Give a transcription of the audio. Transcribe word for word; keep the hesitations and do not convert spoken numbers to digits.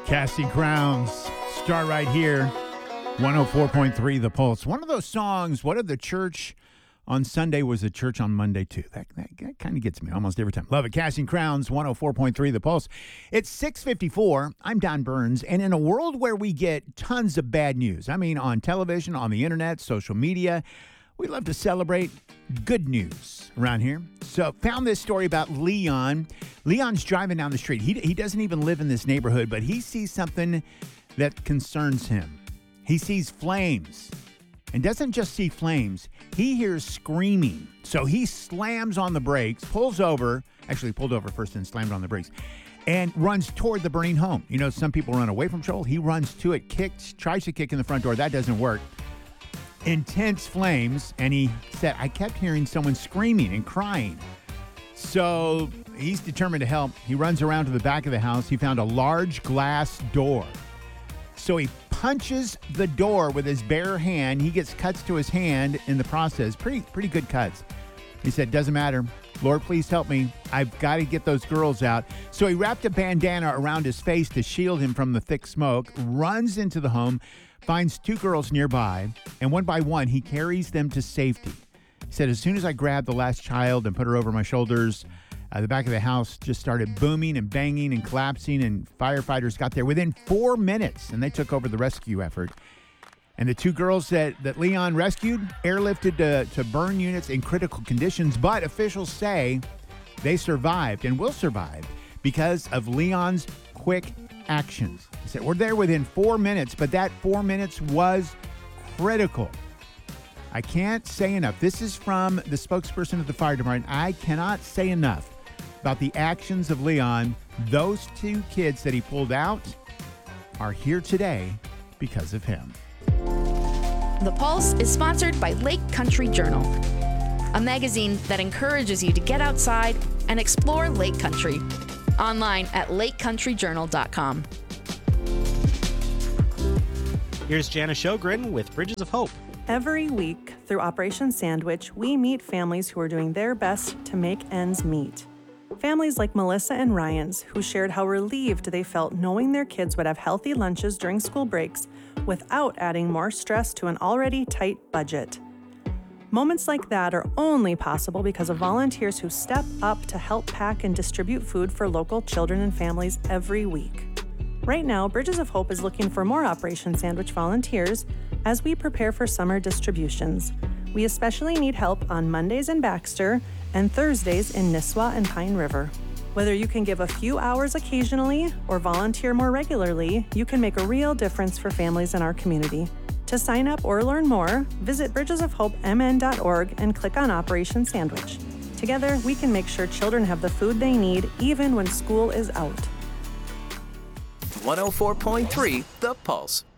Casting Crowns. Start right here. one oh four point three The Pulse. One of those songs, what if the church on Sunday was the church on Monday too? That, that, that kind of gets me almost every time. Love it. Casting Crowns, one oh four point three The Pulse. It's six fifty-four. I'm Don Burns. And in a world where we get tons of bad news, I mean on television, on the internet, social media, we love to celebrate good news around here. So found this story about Leon. Leon's driving down the street. He, he doesn't even live in this neighborhood, but he sees something that concerns him. He sees flames, and doesn't just see flames. He hears screaming. So he slams on the brakes, pulls over, actually pulled over first and slammed on the brakes, and runs toward the burning home. You know, some people run away from trouble. He runs to it, kicks, tries to kick in the front door. That doesn't work. Intense flames, and he said, I kept hearing someone screaming and crying. So he's determined to help. He runs around to the back of the house. He found a large glass door. So he punches the door with his bare hand. He gets cuts to his hand in the process. Pretty, pretty good cuts. He said, doesn't matter. Lord, please help me. I've got to get those girls out. So he wrapped a bandana around his face to shield him from the thick smoke, runs into the home, finds two girls nearby, and one by one, he carries them to safety. He said, as soon as I grabbed the last child and put her over my shoulders, uh, the back of the house just started booming and banging and collapsing, and firefighters got there within four minutes, and they took over the rescue effort. And the two girls that, that Leon rescued, airlifted to, to burn units in critical conditions, but officials say they survived and will survive because of Leon's quick actions. He said, we're there within four minutes, but that four minutes was critical. I can't say enough. This is from the spokesperson of the fire department. I cannot say enough about the actions of Leon. Those two kids that he pulled out are here today because of him. The Pulse is sponsored by Lake Country Journal, a magazine that encourages you to get outside and explore Lake Country. Online at lake country journal dot com. Here's Jana Shogren with Bridges of Hope. Every week, through Operation Sandwich, we meet families who are doing their best to make ends meet. Families like Melissa and Ryan's, who shared how relieved they felt knowing their kids would have healthy lunches during school breaks without adding more stress to an already tight budget. Moments like that are only possible because of volunteers who step up to help pack and distribute food for local children and families every week. Right now, Bridges of Hope is looking for more Operation Sandwich volunteers as we prepare for summer distributions. We especially need help on Mondays in Baxter and Thursdays in Nisswa and Pine River. Whether you can give a few hours occasionally or volunteer more regularly, you can make a real difference for families in our community. To sign up or learn more, visit bridges of hope m n dot org and click on Operation Sandwich. Together, we can make sure children have the food they need even when school is out. one oh four point three The Pulse.